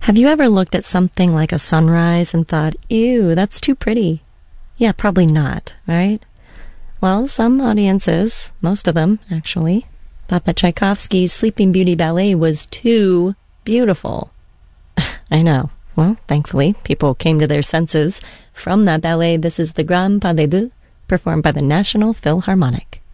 Have you ever looked at something like a sunrise and thought, ew, that's too pretty? Yeah, probably not, right? Well, some audiences, most of them actually, thought that Tchaikovsky's Sleeping Beauty ballet was too beautiful. I know. Well, thankfully, people came to their senses. From that ballet, this is the Grand Pas de Deux, performed by the National Philharmonic.